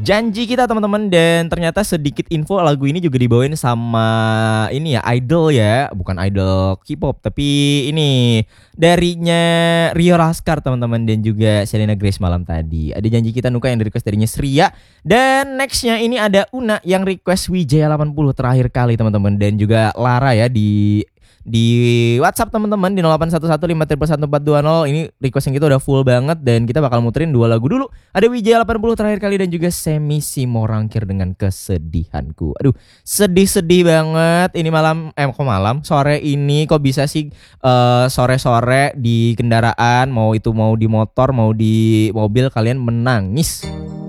janji kita teman-teman. Dan ternyata sedikit info, lagu ini juga dibawain sama ini ya, idol ya, bukan idol K-pop tapi ini darinya Rio Laskar teman-teman, dan juga Selena Grace malam tadi. Ada janji kita Nuka yang request darinya Sria. Dan nextnya ini ada Una yang request Wijaya 80 terakhir kali teman-teman, dan juga Lara ya di WhatsApp teman-teman di 0811531420. Ini request yang kita udah full banget, dan kita bakal muterin 2 lagu dulu. Ada Wijaya 80 terakhir kali, dan juga Semi Simorangkir dengan Kesedihanku. Aduh, sedih-sedih banget ini malam, kok malam, sore ini kok bisa sih sore-sore di kendaraan, mau itu mau di motor mau di mobil, kalian menangis.